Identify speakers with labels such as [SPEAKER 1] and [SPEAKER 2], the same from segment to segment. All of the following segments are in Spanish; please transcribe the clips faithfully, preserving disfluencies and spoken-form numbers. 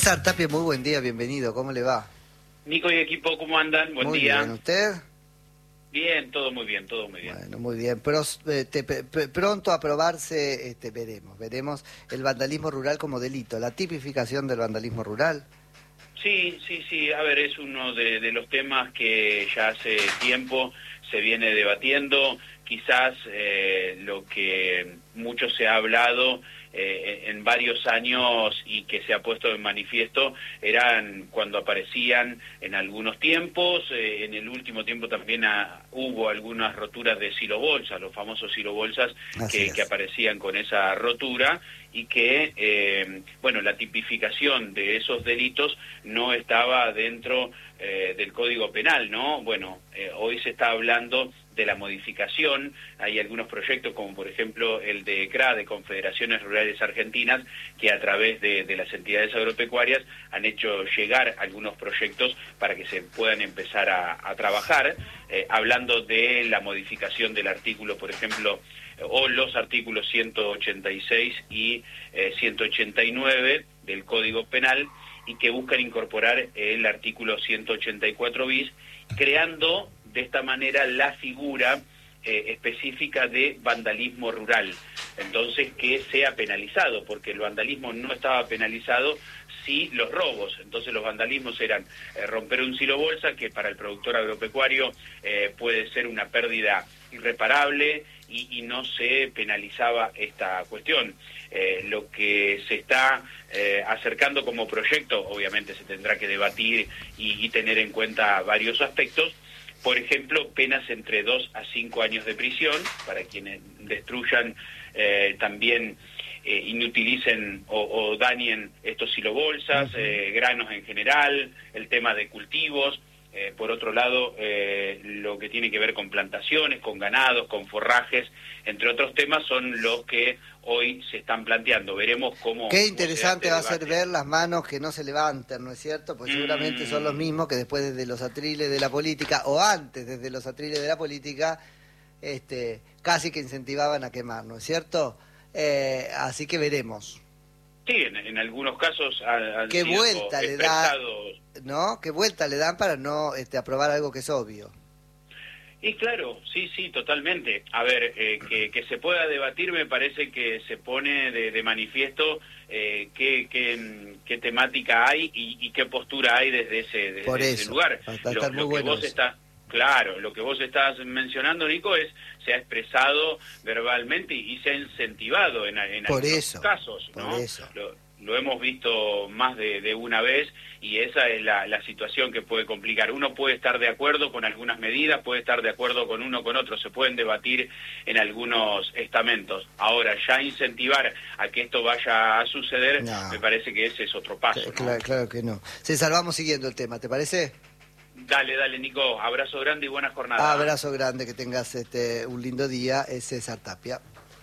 [SPEAKER 1] César Tapia, muy buen día, bienvenido, ¿cómo le va?
[SPEAKER 2] Nico y equipo, ¿cómo andan? Buen
[SPEAKER 1] muy
[SPEAKER 2] día.
[SPEAKER 1] Bien, ¿usted?
[SPEAKER 2] Bien, todo muy bien, todo muy bien.
[SPEAKER 1] Bueno, muy bien. Pero, eh, te, pr pronto a aprobarse, este, veremos, veremos el vandalismo rural como delito, la tipificación del vandalismo rural.
[SPEAKER 2] Sí, sí, sí, a ver, es uno de, de los temas que ya hace tiempo se viene debatiendo, quizás eh, lo que mucho se ha hablado eh, en varios años y que se ha puesto en manifiesto eran cuando aparecían en algunos tiempos, eh, en el último tiempo también ha, hubo algunas roturas de silobolsas, los famosos silobolsas que, que aparecían con esa rotura y que, eh, bueno, la tipificación de esos delitos no estaba dentro eh, del Código Penal, ¿no? Bueno, eh, hoy se está hablando de la modificación, hay algunos proyectos como por ejemplo el de C R A, de Confederaciones Rurales Argentinas, que a través de, de las entidades agropecuarias han hecho llegar algunos proyectos para que se puedan empezar a, a trabajar, eh, hablando de la modificación del artículo, por ejemplo, o los artículos ciento ochenta y seis y eh, ciento ochenta y nueve del Código Penal, y que buscan incorporar el artículo ciento ochenta y cuatro bis, creando de esta manera la figura eh, específica de vandalismo rural, entonces que sea penalizado, porque el vandalismo no estaba penalizado, sí los robos. Entonces los vandalismos eran eh, romper un silobolsa, que para el productor agropecuario eh, puede ser una pérdida irreparable, y, y no se penalizaba esta cuestión. Eh, lo que se está eh, acercando como proyecto, obviamente se tendrá que debatir y, y tener en cuenta varios aspectos. Por ejemplo, penas entre dos a cinco años de prisión para quienes destruyan, eh, también eh, inutilicen o, o dañen estos silobolsas, uh-huh. eh, granos en general, el tema de cultivos. Eh, por otro lado, eh, lo que tiene que ver con plantaciones, con ganados, con forrajes, entre otros temas, son los que hoy se están planteando. Veremos cómo...
[SPEAKER 1] Qué interesante
[SPEAKER 2] cómo
[SPEAKER 1] va a ser ver las manos que no se levanten, ¿no es cierto? Pues mm. seguramente son los mismos que después desde los atriles de la política, o antes desde los atriles de la política, este, casi que incentivaban a quemar, ¿no es cierto? Eh, así que veremos.
[SPEAKER 2] Sí, en, en algunos casos han, han
[SPEAKER 1] ¿Qué
[SPEAKER 2] sido
[SPEAKER 1] vuelta le da, ¿no? ¿Qué vuelta le dan para no este, aprobar algo que es obvio?
[SPEAKER 2] Y claro, sí, sí, totalmente. A ver, eh, que, que se pueda debatir, me parece que se pone de, de manifiesto eh, qué, qué, qué temática hay y, y qué postura hay desde ese, desde
[SPEAKER 1] Por eso,
[SPEAKER 2] ese lugar.
[SPEAKER 1] Va a
[SPEAKER 2] Lo,
[SPEAKER 1] estar muy
[SPEAKER 2] lo que
[SPEAKER 1] bueno
[SPEAKER 2] vos
[SPEAKER 1] eso.
[SPEAKER 2] estás, claro, lo que vos estás mencionando, Nico, es se ha expresado verbalmente y, y se ha incentivado en, en
[SPEAKER 1] por
[SPEAKER 2] algunos
[SPEAKER 1] eso,
[SPEAKER 2] casos, ¿no?
[SPEAKER 1] Por eso.
[SPEAKER 2] Lo, lo hemos visto más de, de una vez, y esa es la, la situación que puede complicar. Uno puede estar de acuerdo con algunas medidas, puede estar de acuerdo con uno con otro, se pueden debatir en algunos estamentos. Ahora, ya incentivar a que esto vaya a suceder, no. me parece que ese es otro paso,
[SPEAKER 1] claro,
[SPEAKER 2] ¿no?
[SPEAKER 1] Claro que no. César, vamos siguiendo el tema, ¿te parece?
[SPEAKER 2] Dale, dale, Nico. Abrazo grande y buena jornada.
[SPEAKER 1] Abrazo grande, que tengas este un lindo día. Es César Tapia.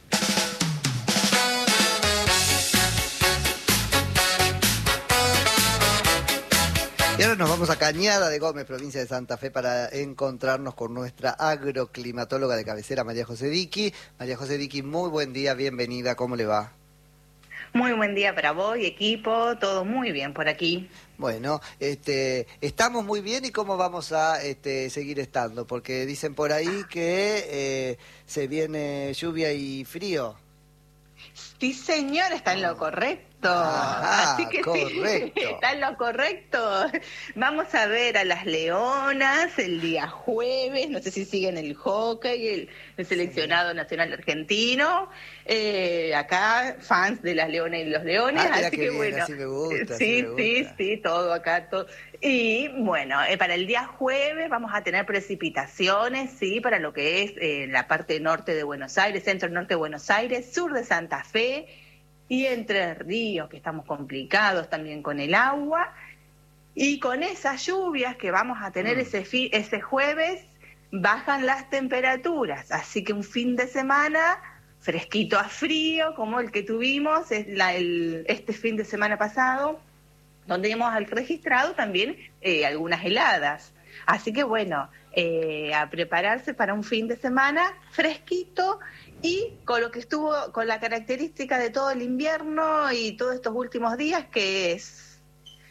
[SPEAKER 1] Y ahora nos vamos a Cañada de Gómez, provincia de Santa Fe, para encontrarnos con nuestra agroclimatóloga de cabecera, María José Diqui. María José Diqui, muy buen día, bienvenida, ¿cómo le va?
[SPEAKER 3] Muy buen día para vos y equipo, todo muy bien por aquí.
[SPEAKER 1] Bueno, este, estamos muy bien, ¿y cómo vamos a este, seguir estando? Porque dicen por ahí que eh, se viene lluvia y frío.
[SPEAKER 3] Sí, señor, está en lo correcto.
[SPEAKER 1] Ah,
[SPEAKER 3] Así que
[SPEAKER 1] correcto.
[SPEAKER 3] Sí, está en lo correcto. Vamos a ver a las Leonas el día jueves. No sé si siguen el hockey, el, el seleccionado sí. nacional argentino. Eh, acá, fans de las Leonas y los Leones.
[SPEAKER 1] Ah,
[SPEAKER 3] así que
[SPEAKER 1] bien,
[SPEAKER 3] bueno.
[SPEAKER 1] Así me gusta,
[SPEAKER 3] sí,
[SPEAKER 1] así me gusta.
[SPEAKER 3] sí, sí, todo acá. Todo. Y bueno, eh, para el día jueves vamos a tener precipitaciones, sí, para lo que es eh, la parte norte de Buenos Aires, centro norte de Buenos Aires, sur de Santa Fe y Entre Ríos, que estamos complicados también con el agua. Y con esas lluvias que vamos a tener mm. ese, fi ese jueves, bajan las temperaturas. Así que un fin de semana fresquito a frío, como el que tuvimos es la, el, este fin de semana pasado, donde hemos registrado también eh, algunas heladas. Así que bueno, eh, a prepararse para un fin de semana fresquito y con lo que estuvo, con la característica de todo el invierno y todos estos últimos días, que es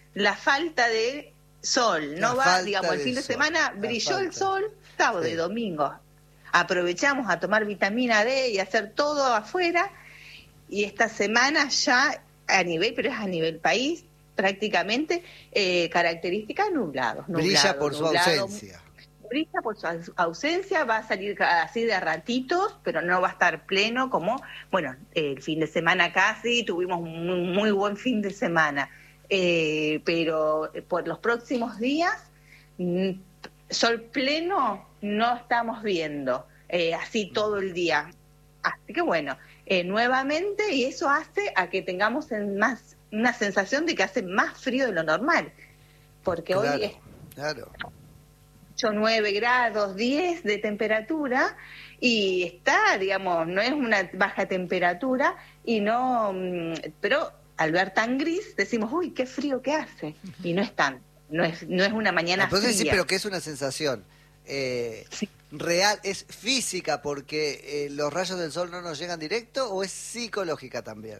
[SPEAKER 3] la falta de sol.
[SPEAKER 1] La
[SPEAKER 3] no va, digamos, el fin de
[SPEAKER 1] sol.
[SPEAKER 3] semana
[SPEAKER 1] La
[SPEAKER 3] brilló
[SPEAKER 1] falta.
[SPEAKER 3] el sol sábado
[SPEAKER 1] Sí.
[SPEAKER 3] y domingo. Aprovechamos a tomar vitamina D y hacer todo afuera, y esta semana ya a nivel, pero es a nivel país, prácticamente eh, características nublados, nublado.
[SPEAKER 1] Brilla por su
[SPEAKER 3] nublado,
[SPEAKER 1] ausencia.
[SPEAKER 3] Brilla por su aus- ausencia, va a salir así de ratitos, pero no va a estar pleno como, bueno, el fin de semana casi, tuvimos un muy buen fin de semana, eh, pero por los próximos días, mm, sol pleno no estamos viendo, eh, así todo el día. Así que bueno, eh, nuevamente, y eso hace a que tengamos en más una sensación de que hace más frío de lo normal, porque
[SPEAKER 1] Claro,
[SPEAKER 3] hoy es
[SPEAKER 1] claro.
[SPEAKER 3] ocho, nueve grados, diez de temperatura, y está, digamos, no es una baja temperatura, y no, mm, pero al ver tan gris decimos, uy, qué frío que hace, y no es tan, no es, no es una mañana
[SPEAKER 1] Entonces sí,
[SPEAKER 3] fría.
[SPEAKER 1] pero que es una sensación eh,
[SPEAKER 3] Sí.
[SPEAKER 1] real, es física porque eh, los rayos del sol no nos llegan directo, o es psicológica también.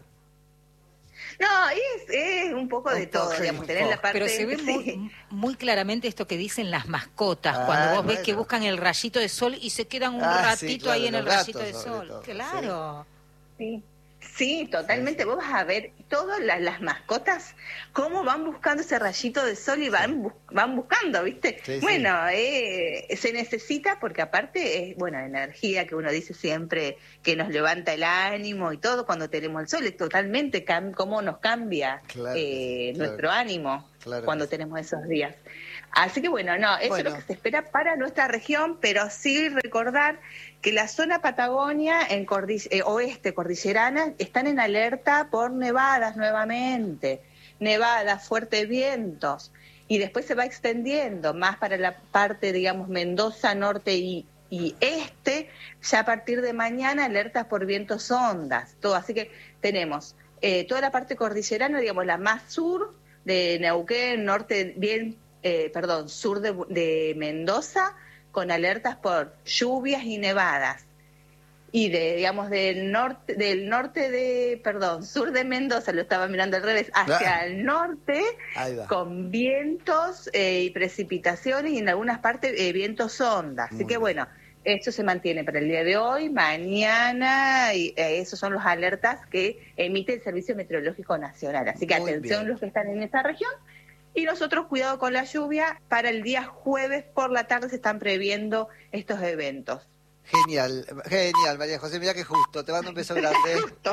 [SPEAKER 3] No, es, es un poco de
[SPEAKER 1] Un
[SPEAKER 3] todo,
[SPEAKER 1] poco,
[SPEAKER 3] digamos,
[SPEAKER 1] un
[SPEAKER 3] tener la
[SPEAKER 1] poco.
[SPEAKER 3] parte...
[SPEAKER 4] Pero se ve
[SPEAKER 3] sí.
[SPEAKER 4] muy, muy claramente esto que dicen las mascotas,
[SPEAKER 1] Ah,
[SPEAKER 4] cuando vos ves
[SPEAKER 1] bueno.
[SPEAKER 4] que buscan el rayito de sol y se quedan un
[SPEAKER 1] Ah, sí,
[SPEAKER 4] ratito
[SPEAKER 1] claro,
[SPEAKER 4] ahí en el
[SPEAKER 1] los
[SPEAKER 4] rayito
[SPEAKER 1] gatos,
[SPEAKER 4] de
[SPEAKER 1] sobre
[SPEAKER 4] sol.
[SPEAKER 1] todo,
[SPEAKER 4] Claro.
[SPEAKER 3] Sí, sí, totalmente.
[SPEAKER 1] Sí, sí.
[SPEAKER 3] Vos vas a ver todas las, las mascotas cómo van buscando ese rayito de sol y van bu- van buscando, ¿viste?
[SPEAKER 1] Sí, sí.
[SPEAKER 3] Bueno, eh, se necesita porque aparte es, bueno, energía que uno dice siempre que nos levanta el ánimo y todo cuando tenemos el sol, es totalmente cam- cómo nos cambia
[SPEAKER 1] Claro que
[SPEAKER 3] eh,
[SPEAKER 1] sí, claro
[SPEAKER 3] nuestro
[SPEAKER 1] que sí.
[SPEAKER 3] ánimo
[SPEAKER 1] Claro
[SPEAKER 3] cuando
[SPEAKER 1] que sí.
[SPEAKER 3] tenemos esos días. Así que bueno, no, eso
[SPEAKER 1] Bueno.
[SPEAKER 3] es lo que se espera para nuestra región, pero sí recordar que la zona Patagonia, en cordi- eh, oeste cordillerana, están en alerta por nevadas nuevamente, nevadas, fuertes vientos, y después se va extendiendo más para la parte, digamos, Mendoza, norte y, y este, ya a partir de mañana alertas por vientos ondas, todo, así que tenemos eh, toda la parte cordillerana, digamos, la más sur de Neuquén, norte, bien, eh, perdón, sur de, de Mendoza, con alertas por lluvias y nevadas. Y de, digamos, del norte, del norte de, perdón, sur de Mendoza, lo estaba mirando al revés, hacia
[SPEAKER 1] Ah.
[SPEAKER 3] el norte,
[SPEAKER 1] Ahí va.
[SPEAKER 3] con vientos eh, y precipitaciones, y en algunas partes eh, vientos ondas. Así
[SPEAKER 1] Muy
[SPEAKER 3] que
[SPEAKER 1] bien.
[SPEAKER 3] bueno, esto se mantiene para el día de hoy, mañana, y eh, esos son los alertas que emite el Servicio Meteorológico Nacional. Así que
[SPEAKER 1] Muy
[SPEAKER 3] atención
[SPEAKER 1] bien.
[SPEAKER 3] los que están en esa región. Y nosotros, cuidado con la lluvia, para el día jueves por la tarde se están previendo estos eventos.
[SPEAKER 1] Genial, genial, María José, mira que justo, te mando un beso grande.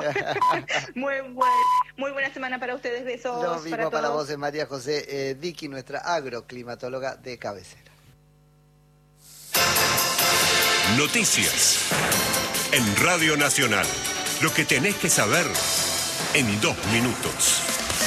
[SPEAKER 3] muy, buen, muy buena semana para ustedes, besos
[SPEAKER 1] Lo mismo
[SPEAKER 3] para
[SPEAKER 1] para,
[SPEAKER 3] todos.
[SPEAKER 1] vos, eh, María José eh, Diqui, nuestra agroclimatóloga de cabecera.
[SPEAKER 5] Noticias en Radio Nacional. Lo que tenés que saber en dos minutos.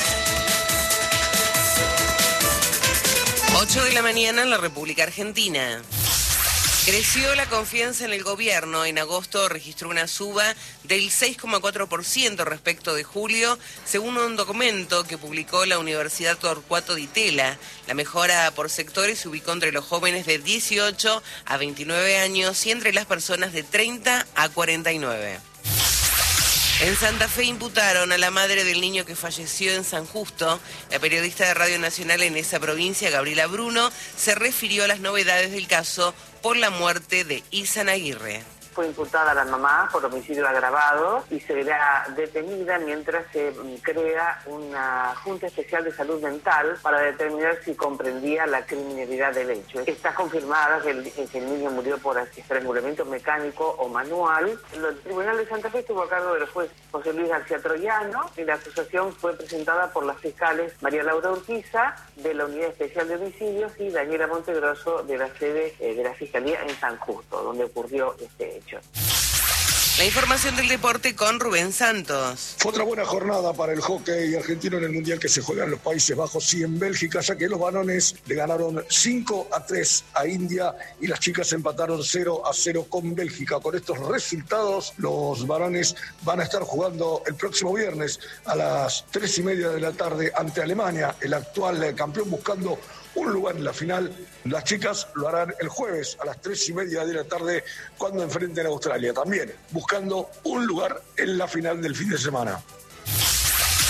[SPEAKER 6] ocho de la mañana en la República Argentina. Creció la confianza en el gobierno. En agosto registró una suba del seis coma cuatro por ciento respecto de julio, según un documento que publicó la Universidad Torcuato Di Tella. La mejora por sectores se ubicó entre los jóvenes de dieciocho a veintinueve años y entre las personas de treinta a cuarenta y nueve. En Santa Fe imputaron a la madre del niño que falleció en San Justo. La periodista de Radio Nacional en esa provincia, Gabriela Bruno, se refirió a las novedades del caso por la muerte de Isan Aguirre.
[SPEAKER 7] Fue imputada la mamá por homicidio agravado y se verá detenida mientras se crea una Junta Especial de Salud Mental para determinar si comprendía la criminalidad del hecho. Está confirmada que el, que el niño murió por estrangulamiento mecánico o manual. El Tribunal de Santa Fe estuvo a cargo del juez José Luis García Troyano y la acusación fue presentada por las fiscales María Laura Urquiza de la Unidad Especial de Homicidios y Daniela Montegroso de la sede eh, de la Fiscalía en San Justo, donde ocurrió este hecho.
[SPEAKER 6] La información del deporte con Rubén Santos.
[SPEAKER 8] Fue otra buena jornada para el hockey argentino en el Mundial que se juega en los Países Bajos y en Bélgica, ya que los varones le ganaron cinco a tres a India y las chicas empataron cero a cero con Bélgica. Con estos resultados, los varones van a estar jugando el próximo viernes a las tres y media de la tarde ante Alemania, el actual campeón, buscando un lugar en la final. Las chicas lo harán el jueves a las tres y media de la tarde cuando enfrenten a Australia, también buscando un lugar en la final del fin de semana.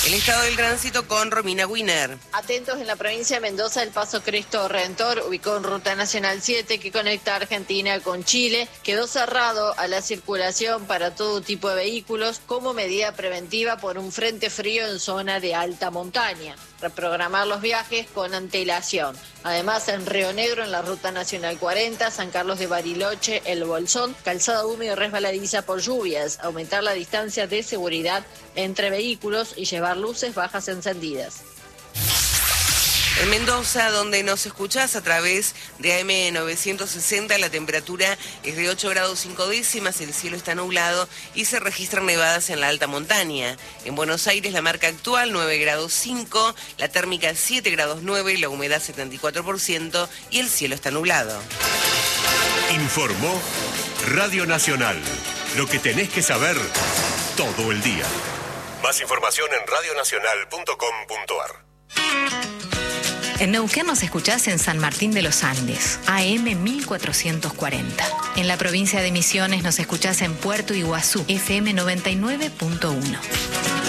[SPEAKER 6] El estado del tránsito con Romina Wiener.
[SPEAKER 9] Atentos, en la provincia de Mendoza, el paso Cristo Redentor, ubicado en Ruta Nacional siete, que conecta Argentina con Chile, quedó cerrado a la circulación para todo tipo de vehículos como medida preventiva por un frente frío en zona de alta montaña. Reprogramar los viajes con antelación. Además, en Río Negro, en la Ruta Nacional cuarenta, San Carlos de Bariloche, El Bolsón, calzada húmeda y resbaladiza por lluvias. Aumentar la distancia de seguridad entre vehículos y llevar luces bajas encendidas.
[SPEAKER 6] En Mendoza, donde nos escuchás a través de A M novecientos sesenta, la temperatura es de ocho grados cinco décimas, el cielo está nublado y se registran nevadas en la alta montaña. En Buenos Aires, la marca actual nueve grados cinco, la térmica siete grados nueve, la humedad setenta y cuatro por ciento y el cielo está nublado.
[SPEAKER 5] Informó Radio Nacional. Lo que tenés que saber todo el día. Más información en radio nacional punto com punto a r.
[SPEAKER 10] En Neuquén nos escuchás en San Martín de los Andes, A M mil cuatrocientos cuarenta. En la provincia de Misiones nos escuchás en Puerto Iguazú, F M noventa y nueve punto uno.